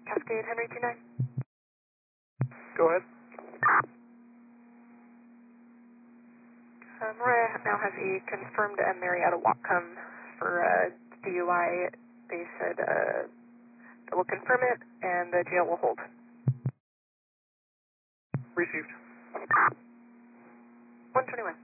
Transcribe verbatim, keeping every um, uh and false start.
Cascade, Henry two nine. Go ahead. Uh, Mariah now has a confirmed uh, Marietta Whatcom for uh, D U I. They said uh, they will confirm it and the jail will hold. Received. one twenty-one.